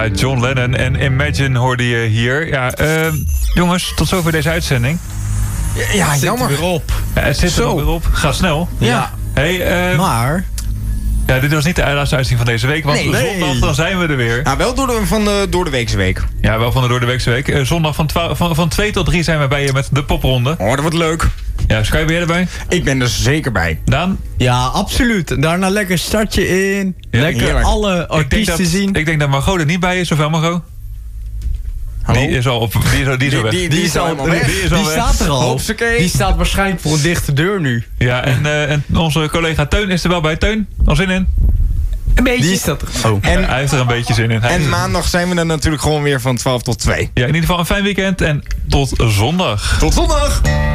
Ja, John Lennon en Imagine hoorde je hier. Ja, jongens, tot zover deze uitzending. Ja, jammer. Weer op. Ja, het zit er weer op. Ga snel. Ja. Hey, Maar... Ja, dit was niet de laatste uitzending van deze week. Want zondag dan zijn we er weer. Nou, wel door de weekse week. Ja, wel van de Doordeweekse week. Zondag van 2 tot 3 zijn we bij je met de popronde. Oh, dat wordt leuk. Ja, Sky, ben je erbij? Ik ben er zeker bij. Daan? Ja, absoluut. Daarna lekker startje in. Ja, lekker heerlijk. alle artiesten zien. Ik denk dat Margot er niet bij is, of wel Margot? Hallo? Die is al op. Die is al weg. Die is al helemaal weg. Die is al Die weg. staat er al. Hopsakee. Die staat waarschijnlijk voor een dichte deur nu. Ja, en onze collega Teun is er wel bij. Teun, al zin in? Een beetje. Die staat er. Oh. En, Hij heeft er een beetje zin in. en maandag zijn we er natuurlijk gewoon weer van 12 tot 2. Ja, in ieder geval een fijn weekend en tot zondag. Tot zondag!